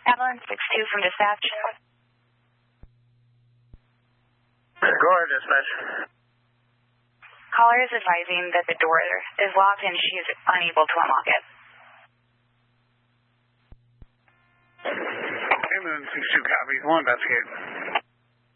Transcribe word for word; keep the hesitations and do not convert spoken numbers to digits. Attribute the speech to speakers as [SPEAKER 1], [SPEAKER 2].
[SPEAKER 1] Evelyn six two from dispatch.
[SPEAKER 2] Go ahead, dispatch.
[SPEAKER 1] Caller is advising that the door is locked and she is unable to unlock it.
[SPEAKER 2] Ambulance six two copy. We'll investigate.